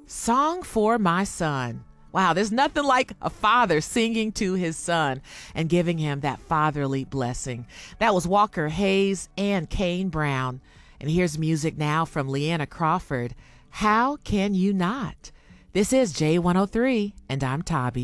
Song for My Son. Wow, there's nothing like a father singing to his son and giving him that fatherly blessing. That was Walker Hayes and Kane Brown. And here's music now from Leanna Crawford. How Can You Not? This is J103, and I'm Tabi.